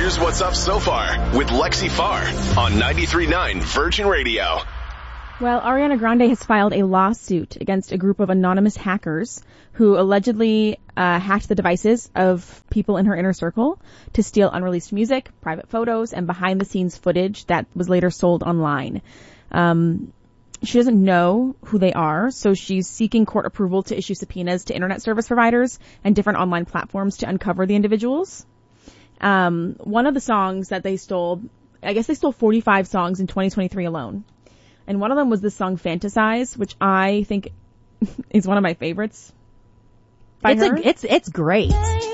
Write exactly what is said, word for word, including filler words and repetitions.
Here's what's up so far with Lexi Farr on ninety-three point nine Virgin Radio. Well, Ariana Grande has filed a lawsuit against a group of anonymous hackers who allegedly uh, hacked the devices of people in her inner circle to steal unreleased music, private photos, and behind-the-scenes footage that was later sold online. Um, she doesn't know who they are, so she's seeking court approval to issue subpoenas to internet service providers and different online platforms to uncover the individuals. Um, one of the songs that they stole, I guess they stole forty-five songs in twenty twenty-three alone. And one of them was the song Fantasize, which I think is one of my favorites by it's her. A, it's, it's great.